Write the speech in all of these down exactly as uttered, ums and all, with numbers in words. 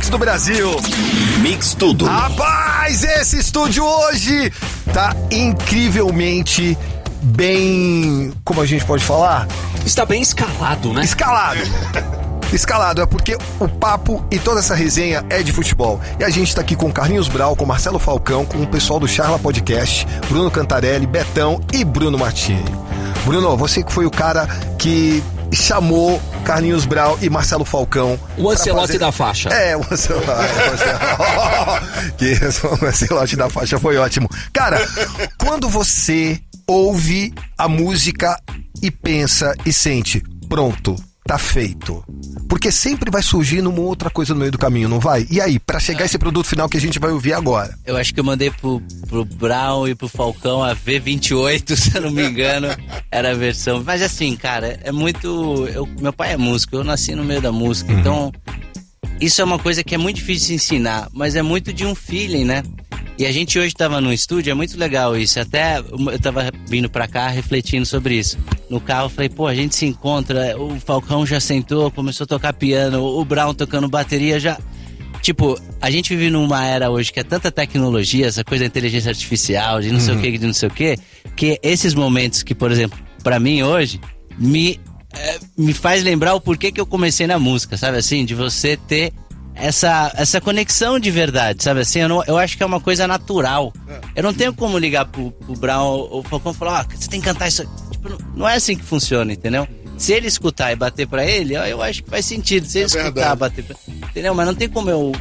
Mix do Brasil. Mix tudo. Rapaz, esse estúdio hoje tá incrivelmente bem... Como a gente pode falar? Está bem escalado, né? Escalado. Escalado, é porque o papo e toda essa resenha é de futebol. E a gente tá aqui com Carlinhos Brau, com Marcelo Falcão, com o pessoal do Charla Podcast, Bruno Cantarelli, Betão e Bruno Martini. Bruno, você que foi o cara que chamou Carlinhos Brau e Marcelo Falcão. O Ancelotti fazer... da faixa. É, o Ancelotti. Que isso, o Ancelotti da faixa foi ótimo. Cara, quando você ouve a música e pensa e sente, pronto, tá feito. Porque sempre vai surgindo uma outra coisa no meio do caminho, não vai? E aí, pra chegar esse produto final que a gente vai ouvir agora? Eu acho que eu mandei pro, pro Brown e pro Falcão a V vinte e oito, se eu não me engano, era a versão. Mas assim, cara, é muito... Eu, meu pai é músico, eu nasci no meio da música, uhum. Então isso é uma coisa que é muito difícil de ensinar, mas é muito de um feeling, né? E a gente hoje tava no estúdio, é muito legal isso. Até eu tava vindo pra cá refletindo sobre isso. No carro eu falei, pô, a gente se encontra, o Falcão já sentou, começou a tocar piano, o Brown tocando bateria já... Tipo, a gente vive numa era hoje que é tanta tecnologia, essa coisa da inteligência artificial, de não sei uhum. o que, de não sei o que, que esses momentos que, por exemplo, pra mim hoje, me, é, me faz lembrar o porquê que eu comecei na música, sabe assim? De você ter... Essa, essa conexão de verdade, sabe assim? Eu, não, eu acho que é uma coisa natural. Eu não tenho como ligar pro, pro Brown ou Falcão e falar, ó, você tem que cantar isso. Tipo, não, não é assim que funciona, entendeu? Se ele escutar e bater pra ele, ó, eu acho que faz sentido. Se ele é escutar e bater pra ele, entendeu? Mas não tem como eu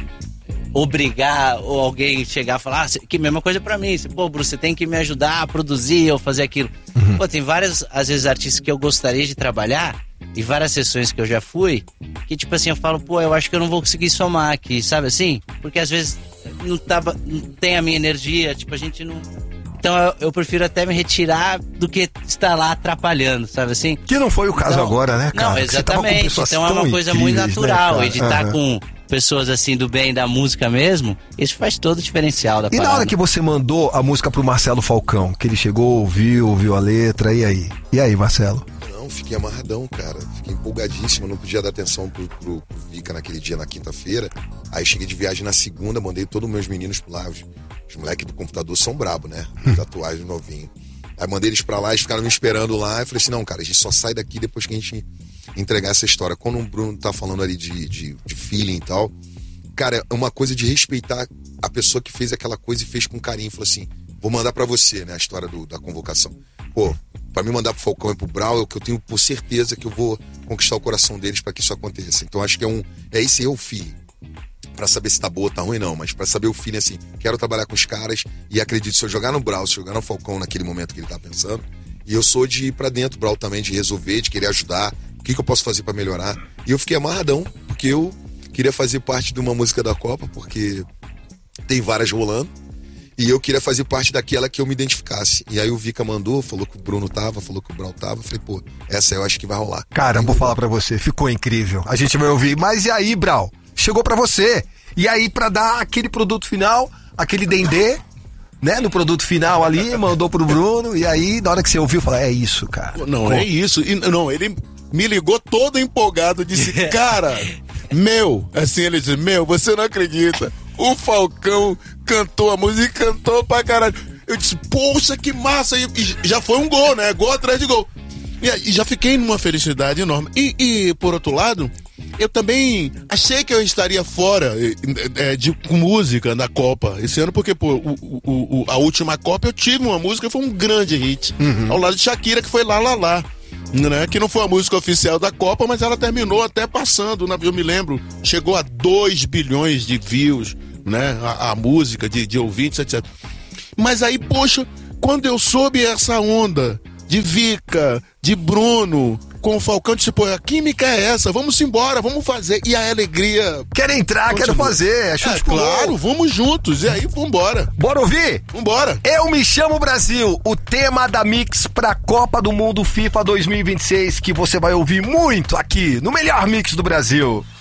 obrigar ou alguém chegar e falar, ah, que mesma coisa pra mim. Pô, Bruce, você tem que me ajudar a produzir ou fazer aquilo. Uhum. Pô, tem várias, às vezes, artistas que eu gostaria de trabalhar e várias sessões que eu já fui, que tipo assim, eu falo, pô, eu acho que eu não vou conseguir somar aqui, sabe assim? Porque às vezes não, tava, não tem a minha energia, tipo, a gente não... Então eu, eu prefiro até me retirar do que estar lá atrapalhando, sabe assim? Que não foi o caso então, agora, né, cara? Não, exatamente. Então é uma coisa muito natural, né, e de estar uhum. com pessoas assim do bem da música mesmo, isso faz todo o diferencial da E parada. Na hora que você mandou a música pro Marcelo Falcão, que ele chegou, ouviu, ouviu a letra, e aí? E aí, Marcelo? Não, fiquei amarradão, cara. Fiquei empolgadíssimo, não podia dar atenção pro, pro, pro Vika naquele dia, na quinta-feira. Aí cheguei de viagem na segunda, mandei todos os meus meninos pro lá. Os, os moleques do computador são brabo, né? Tatuagem novinho. Aí mandei eles pra lá, eles ficaram me esperando lá. Eu falei assim, não, cara, a gente só sai daqui depois que a gente entregar essa história. Quando o Bruno tá falando ali de, de, de feeling e tal, cara, é uma coisa de respeitar a pessoa que fez aquela coisa e fez com carinho. Falou assim, vou mandar pra você, né, a história do, da convocação. Pô, pra me mandar pro Falcão e pro Brown, é o que eu tenho por certeza que eu vou conquistar o coração deles pra que isso aconteça. Então acho que é um, é esse é o feeling. Pra saber se tá boa ou tá ruim, não, mas pra saber o feeling assim, quero trabalhar com os caras e acredito, se eu jogar no Brown, se eu jogar no Falcão naquele momento que ele tá pensando, e eu sou de ir pra dentro, Brown também, de resolver, de querer ajudar, o que que eu posso fazer pra melhorar. E eu fiquei amarradão, porque eu queria fazer parte de uma música da Copa, porque tem várias rolando, e eu queria fazer parte daquela que eu me identificasse. E aí o Vika mandou, falou que o Bruno tava, falou que o Brown tava. Falei, pô, essa eu acho que vai rolar. Cara, vou falar pra você, ficou incrível. A gente vai ouvir. Mas e aí, Brown? Chegou pra você. E aí, pra dar aquele produto final, aquele dendê, né? No produto final ali, mandou pro Bruno. E aí, na hora que você ouviu, falou, é isso, cara. Não, Pô. é isso. E, não, ele me ligou todo empolgado, disse, cara, meu, assim, ele disse, meu, você não acredita. O Falcão cantou a música e cantou pra caralho. Eu disse, poxa, que massa. E, e já foi um gol, né? Gol atrás de gol. E, e já fiquei numa felicidade enorme. E, e, por outro lado, eu também achei que eu estaria fora é, de com música na Copa esse ano, porque, pô, o, o, o, a última Copa eu tive uma música, foi um grande hit. Uhum. Ao lado de Shakira, que foi Lá Lá Lá. Né? Que não foi a música oficial da Copa, mas ela terminou até passando, né? Eu me lembro, chegou a dois bilhões de views, né? A, a música de, de ouvintes, etcétera. Mas aí, poxa, quando eu soube essa onda de Vika, de Bruno, com o Falcão, eu disse, pô, a química é essa, vamos embora, vamos fazer. E a alegria... Quero entrar, continua. Quero fazer, é chute é, claro, vamos juntos, e aí, vambora. Bora ouvir? Vambora. Eu Me Chamo Brasil, o tema da Mix pra Copa do Mundo FIFA dois mil e vinte e seis, que você vai ouvir muito aqui, no melhor Mix do Brasil.